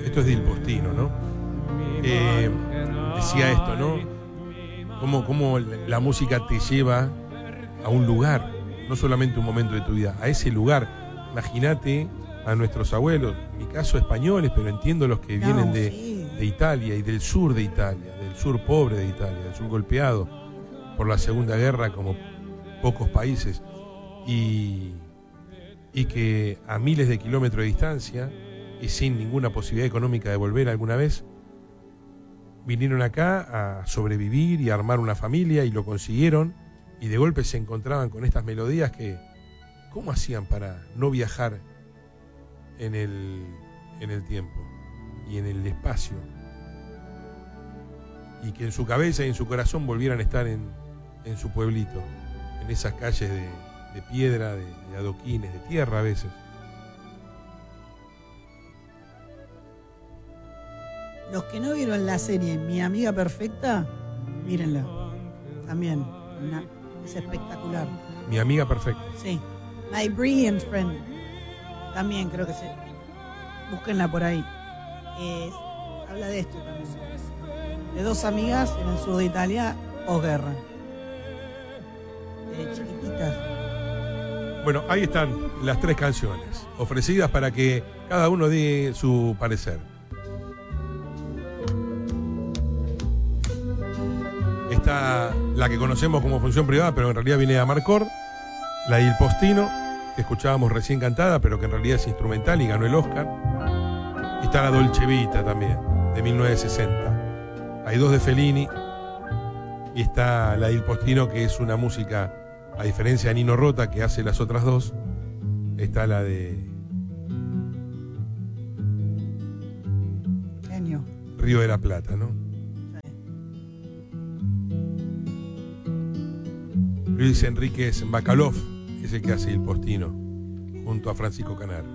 Esto es de Il Postino, ¿no? Decía esto, ¿no? Cómo la música te lleva a un lugar, no solamente un momento de tu vida, a ese lugar. Imagínate a nuestros abuelos, en mi caso españoles, pero entiendo los que vienen de Italia y del sur de Italia, del sur pobre de Italia, del sur golpeado por la Segunda Guerra como pocos países, y que a miles de kilómetros de distancia y sin ninguna posibilidad económica de volver alguna vez, vinieron acá a sobrevivir y a armar una familia y lo consiguieron, y de golpe se encontraban con estas melodías que, ¿cómo hacían para no viajar en el tiempo y en el espacio? Y que en su cabeza y en su corazón volvieran a estar en su pueblito, en esas calles de piedra, de adoquines, de tierra a veces. Los que no vieron la serie Mi Amiga Perfecta, mírenla. También, es espectacular. Mi Amiga Perfecta. Sí. My Brilliant Friend. También creo que sí. Búsquenla por ahí. Habla de esto también. De dos amigas en el sur de Italia, posguerra. Chiquititas. Bueno, ahí están las 3 canciones ofrecidas para que cada uno dé su parecer. Está la que conocemos como Función Privada, pero en realidad viene de Amarcord, la de Il Postino, que escuchábamos recién cantada, pero que en realidad es instrumental y ganó el Oscar. Está la Dolce Vita también, de 1960. Hay 2 de Fellini, y está la de Il Postino, que es una música, a diferencia de Nino Rota, que hace las otras 2, está la de Genio. Río de la Plata, ¿no? Luis Enríquez Bacalov es el que hace Il Postino, junto a Francisco Canaro.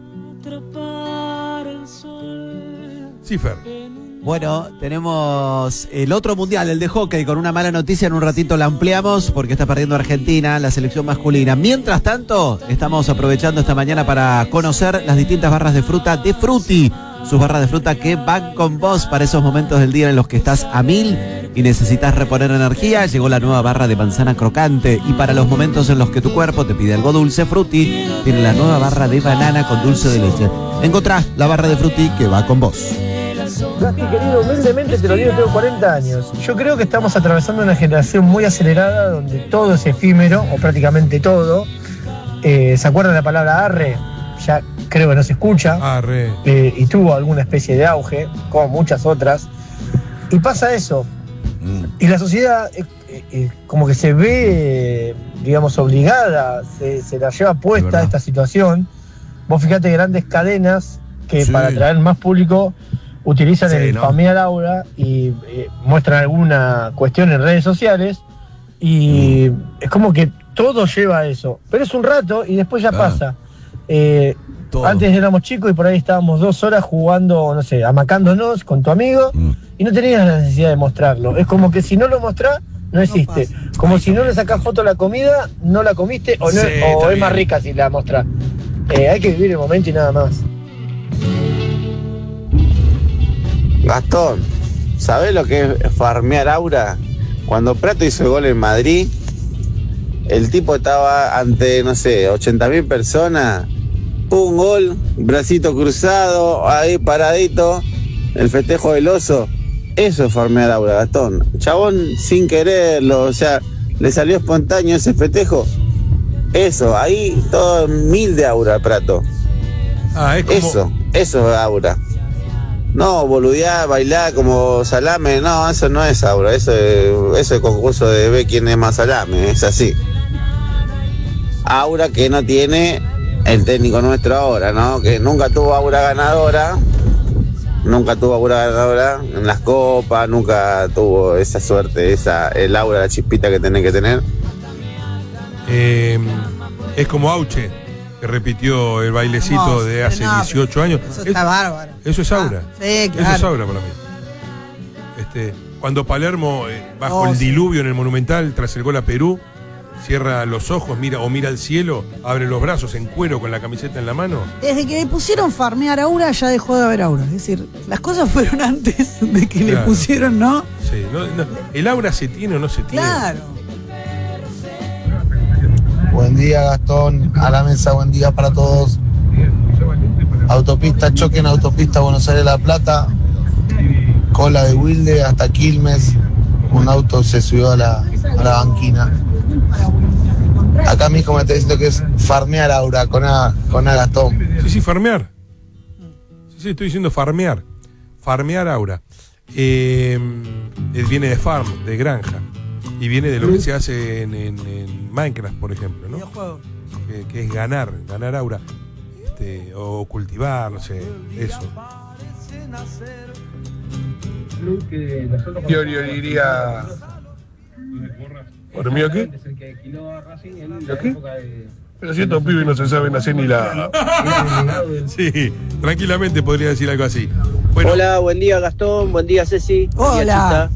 Cifer. Bueno, tenemos el otro mundial, el de hockey, con una mala noticia. En un ratito la ampliamos porque está perdiendo Argentina, la selección masculina. Mientras tanto, estamos aprovechando esta mañana para conocer las distintas barras de fruta de Frutti. Sus barras de fruta que van con vos para esos momentos del día en los que estás a 1000 y necesitas reponer energía. Llegó la nueva barra de manzana crocante, y para los momentos en los que tu cuerpo te pide algo dulce, Frutti tiene la nueva barra de banana con dulce de leche. Encontrá la barra de Frutti que va con vos. Gasti, querido, humildemente te lo digo, tengo 40 años. Yo creo que estamos atravesando una generación muy acelerada donde todo es efímero, o prácticamente todo. ¿Se acuerdan la palabra arre? Ya creo que no se escucha. Arre. Y tuvo alguna especie de auge, como muchas otras. Y pasa eso. Y la sociedad como que se ve, digamos, obligada, se la lleva puesta a esta situación. Vos fijate grandes cadenas que para atraer más público utilizan el Famea Laura y muestran alguna cuestión en redes sociales, y es como que todo lleva a eso, pero es un rato y después ya pasa. Antes éramos chicos y por ahí estábamos 2 horas jugando, no sé, amacándonos con tu amigo, y no tenías la necesidad de mostrarlo. Es como que si no lo mostrás, no existe. Como si no le sacás foto a la comida, no la comiste, o, no, o es más rica si la mostrás. Hay que vivir el momento y nada más. Gastón, ¿sabés lo que es farmear aura? Cuando Prato hizo el gol en Madrid, el tipo estaba ante, no sé, 80.000 personas, un gol, bracito cruzado, ahí paradito, el festejo del oso. Eso es farmear aura, Gastón. Chabón, sin quererlo, o sea, le salió espontáneo ese festejo. Eso, ahí todo 1000 de aura, Prato. Es como... Eso es aura. No, boludear, bailar como salame, no, eso no es aura, eso es concurso de ver quién es más salame, es así. Aura que no tiene el técnico nuestro ahora, ¿no? Que nunca tuvo aura ganadora en las copas, nunca tuvo esa suerte, el aura, la chispita que tenés que tener. Es como Auche, que repitió el bailecito de hace 18 años. Eso está bárbaro. Eso es aura. Sí, claro. Eso es aura para mí. Cuando Palermo, bajo el diluvio en el Monumental, tras el gol a Perú, cierra los ojos, mira al cielo, abre los brazos en cuero con la camiseta en la mano. Desde que le pusieron farmear aura ya dejó de haber aura. Es decir, las cosas fueron antes de que le pusieron, ¿no? Sí, el aura se tiene o no se tiene. Claro. Buen día, Gastón, a la mesa, buen día para todos. Autopista, choque en autopista Buenos Aires-La Plata, cola de Wilde hasta Quilmes, un auto se subió a la banquina. Acá mi hijo me está diciendo que es farmear aura con A Gastón. Sí, farmear. Sí, estoy diciendo farmear. Farmear aura. Viene de farm, de granja. Y viene de lo que se hace en Minecraft, por ejemplo, ¿no? Que es ganar aura. O cultivar, no sé, eso. Yo diría... ¿Por mí aquí? ¿Aquí? Pero si estos pibes no se saben hacer ni la... Sí, tranquilamente podría decir algo así. Bueno. Hola, buen día Gastón, buen día Ceci. Hola.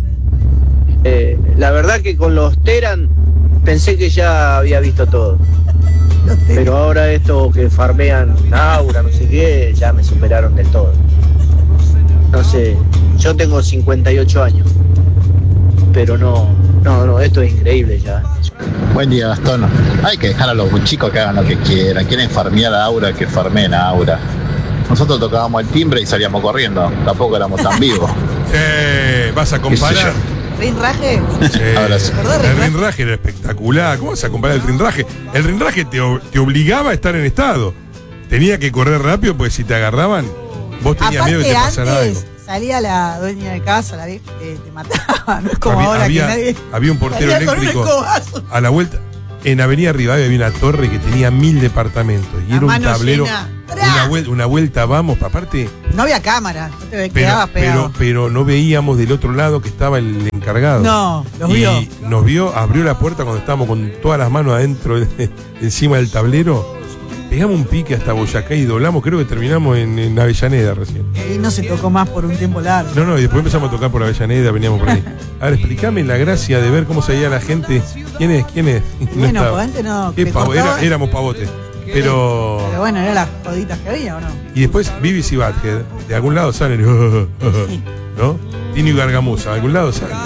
La verdad que con los Teran pensé que ya había visto todo. Pero ahora esto que farmean aura, no sé qué, ya me superaron del todo. No sé, yo tengo 58 años. Pero no, esto es increíble ya. Buen día, Gastón. Hay que dejar a los chicos que hagan lo que quieran. Quieren farmear a aura, que farmeen a aura. Nosotros tocábamos el timbre y salíamos corriendo. Tampoco éramos tan vivos. ¿Vas a comparar? ¿Rinraje? Sí. El rinraje era espectacular. ¿Cómo vas a comparar el rinraje? El rinraje te obligaba a estar en estado. Tenía que correr rápido, porque si te agarraban, vos tenías miedo de que te pasara algo. Salía la dueña de casa, la vieja, que te mataba. No es como ahora que nadie. Había un portero eléctrico a la vuelta. En Avenida Rivadavia había una torre que tenía 1000 departamentos. Y era un tablero. Una vuelta, vamos, aparte. No había cámara, no te quedabas pegado. Pero no veíamos del otro lado que estaba el encargado. No, y nos vio, abrió la puerta cuando estábamos con todas las manos adentro, encima del tablero. Pegamos un pique hasta Boyacá y doblamos, creo que terminamos en Avellaneda recién. Y no se tocó más por un tiempo largo. No, y después empezamos a tocar por Avellaneda, veníamos por ahí. A ver, explícame la gracia de ver cómo salía la gente. ¿Quién es? Bueno, pues antes no. Éramos pavotes. Pero bueno, eran las joditas que había, ¿o no? Y después Vivis y Badhead, de algún lado salen, sí. ¿No? Tino y Gargamusa, de algún lado salen.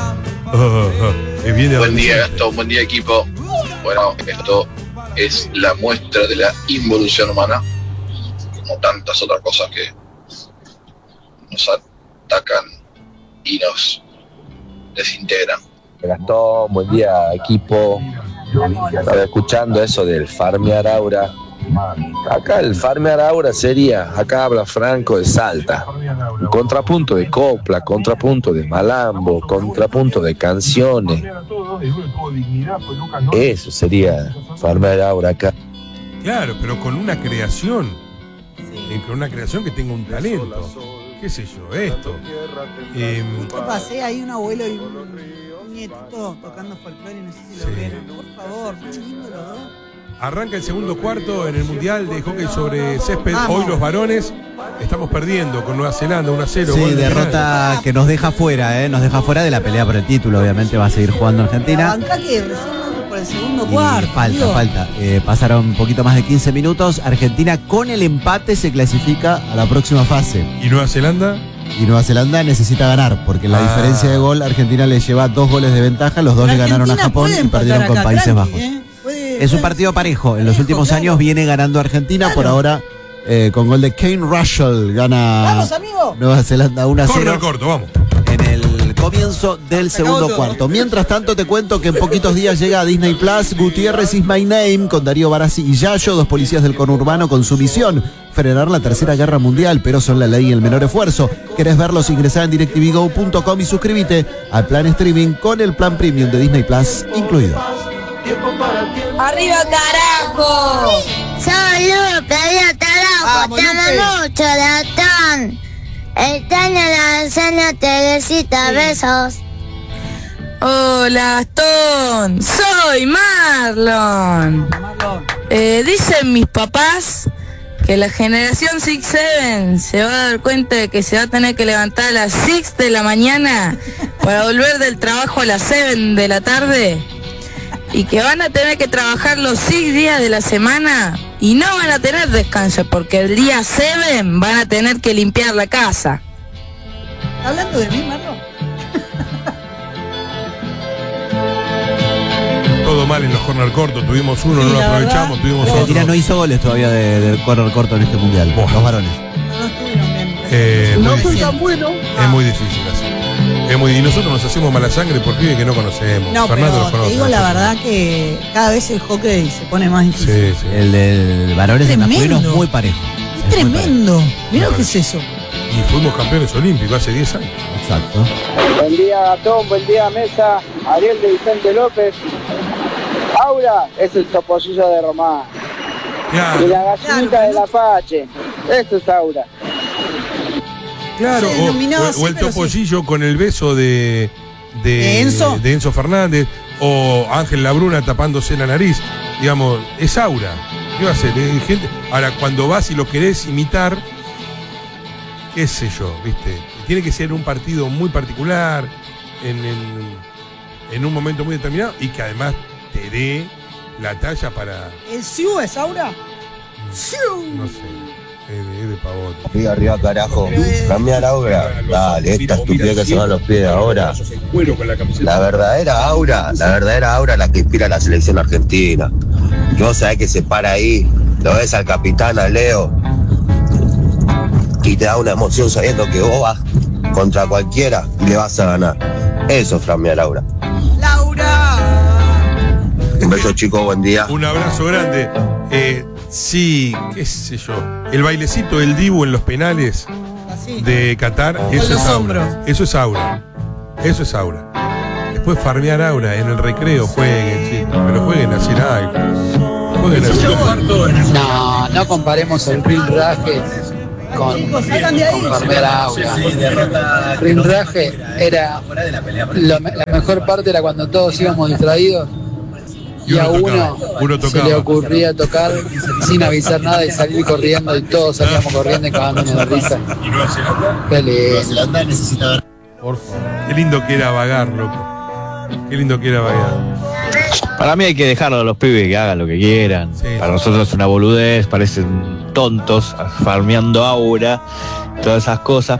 Buen día, Gastón, buen día, equipo. Bueno, esto es la muestra de la involución humana, como tantas otras cosas que nos atacan y nos desintegran. Gastón, buen día, equipo. Estaba escuchando eso del farmear aura. Acá el farmear aura sería, acá habla Franco de Salta, un contrapunto de copla, contrapunto de malambo, contrapunto de canciones. Eso sería farmear aura acá. Claro, pero con una creación, con una creación que tenga un talento. ¿Qué sé yo? Esto. Yo pasé ahí un abuelo y un nietito tocando folclore, no sé si lo vieron. Por favor, muy lindo los dos. Arranca el segundo cuarto en el Mundial de Hockey sobre Césped. Hoy los varones estamos perdiendo con Nueva Zelanda 1-0. Sí, derrota que nos deja fuera, nos deja fuera de la pelea por el título. Obviamente va a seguir jugando Argentina. Banca que recién vamos por el segundo cuarto. Falta. Pasaron un poquito más de 15 minutos. Argentina con el empate se clasifica a la próxima fase. ¿Y Nueva Zelanda? Y Nueva Zelanda necesita ganar, porque la diferencia de gol, Argentina le lleva 2 goles de ventaja. Los dos le ganaron a Japón y perdieron con Países Bajos. Es un partido parejo. En los últimos años viene ganando Argentina. Por ahora, con gol de Kane Russell, gana Nueva Zelanda 1-0. Corto, vamos. En el comienzo del segundo cuarto. Mientras tanto, te cuento que en poquitos días llega a Disney Plus Gutiérrez is My Name, con Darío Barassi y Yayo, 2 policías del conurbano con su misión: frenar la tercera guerra mundial, pero son la ley y el menor esfuerzo. ¿Querés verlos? Ingresá en DirecTVGo.com y suscríbete al plan streaming con el plan premium de Disney Plus incluido. ¡Arriba, carajo! Soy Lupe, arriba, carajo. Te amo mucho, Gastón. Extraño la escena, Teresita, besos. Hola, Gastón. Soy Marlon. Dicen mis papás que la generación 6-7 se va a dar cuenta de que se va a tener que levantar a las 6 de la mañana para volver del trabajo a las 7 de la tarde. y que van a tener que trabajar los 6 días de la semana y no van a tener descanso porque el día 7 van a tener que limpiar la casa. ¿Hablando de mí, Marlon? Todo mal en los corner cortos, tuvimos uno, no lo aprovechamos, tuvimos otro. Argentina no hizo goles todavía de corner corto en este mundial, los varones. No estuvieron bien. No fue tan bueno. Es muy difícil así. Y nosotros nos hacemos mala sangre por pibes que no conocemos. No, Fernando pero los conoce. te digo la verdad que cada vez el hockey se pone más difícil. Sí. El del varones y masculino es muy parejo. Es tremendo. Mirá lo que es eso. Y fuimos campeones olímpicos hace 10 años. Exacto. Buen día, Gastón, buen día, Mesa. Ariel de Vicente López. Aura es el topollillo de Román. Claro. Y la gallinita del Apache. Esto es Aura. Claro, o el topollillo con el beso de Enzo Fernández, o Ángel Labruna tapándose la nariz. Digamos, es Aura. ¿Qué va a hacer? Gente. Ahora, cuando vas y lo querés imitar, qué sé yo, ¿viste? Tiene que ser un partido muy particular, en un momento muy determinado, y que además te dé la talla para... ¿El Siu es Aura? No sé. Es de pavote. Arriba, arriba, carajo. Cambiar Aura. Dale, esta estupidez que se van los pies ahora. La verdadera Aura, la que inspira a la selección argentina. No sabés que se para ahí, lo ves al capitán, a Leo, y te da una emoción sabiendo que vos vas contra cualquiera y le vas a ganar. Eso es flamear Aura. ¡Laura! Un beso, chicos, buen día. Un abrazo grande. Sí, qué sé yo. El bailecito del Dibu en los penales de Qatar, eso es Aura. Eso es Aura. Eso es Aura. Después farmear Aura en el recreo, jueguen, chicos, pero jueguen a hacer algo. Jueguen a hacer algo. No comparemos el rinraje con farmear Aura. Rinraje era la mejor parte, era cuando todos íbamos distraídos y a uno se le ocurría tocar sin avisar nada y salir corriendo, y todos salíamos corriendo y cagándonos de risa. Qué lindo. Por favor. Qué lindo que era vagar, loco. Qué lindo que era vagar. Para mí hay que dejarlo a los pibes que hagan lo que quieran. Sí. Para nosotros es una boludez, parecen tontos, farmeando Aura, todas esas cosas.